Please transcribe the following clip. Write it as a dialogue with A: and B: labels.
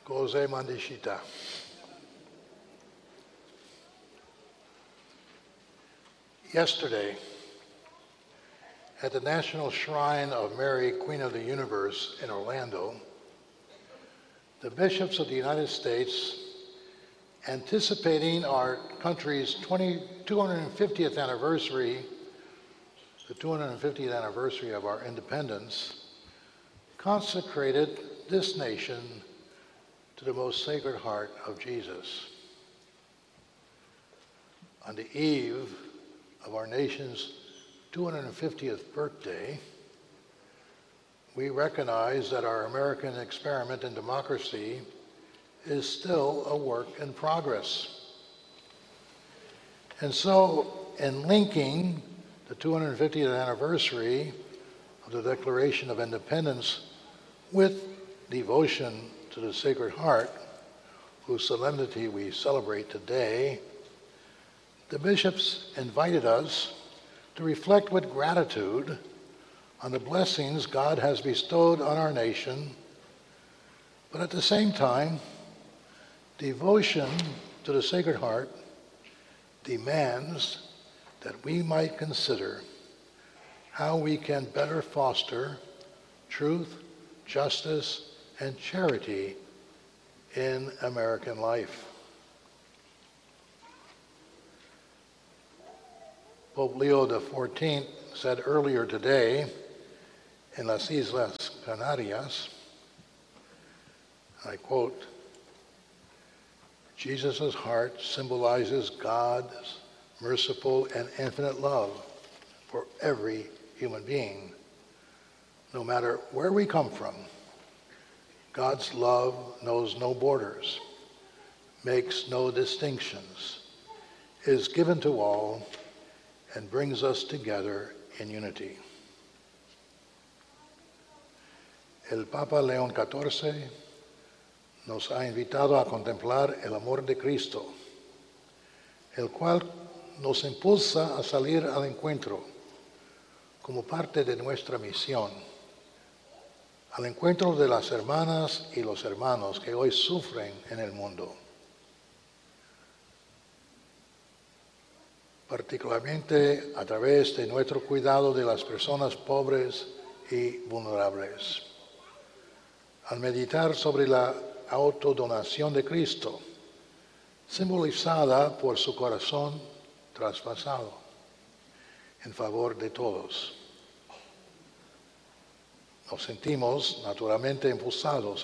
A: Jose Mandishita. Yesterday, at the National Shrine of Mary, Queen of the Universe in Orlando, the bishops of the United States, anticipating our country's 250th anniversary, the 250th anniversary of our independence, consecrated this nation to the most Sacred Heart of Jesus. On the eve of our nation's 250th birthday, we recognize that our American experiment in democracy is still a work in progress. And so, in linking the 250th anniversary of the Declaration of Independence with devotion to the Sacred Heart, whose solemnity we celebrate today, the bishops invited us to reflect with gratitude on the blessings God has bestowed on our nation, but at the same time, devotion to the Sacred Heart demands that we might consider how we can better foster truth, justice, and charity in American life. Pope Leo XIV said earlier today in Las Islas Canarias, I quote, "Jesus' heart symbolizes God's merciful and infinite love for every human being. No matter where we come from, God's love knows no borders, makes no distinctions, is given to all, and brings us together in unity." El Papa León XIV nos ha invitado a contemplar el amor de Cristo, el cual nos impulsa a salir al encuentro como parte de nuestra misión, al encuentro de las hermanas y los hermanos que hoy sufren en el mundo, particularmente a través de nuestro cuidado de las personas pobres y vulnerables. Al meditar sobre la autodonación de Cristo, simbolizada por su corazón traspasado en favor de todos, nos sentimos naturalmente impulsados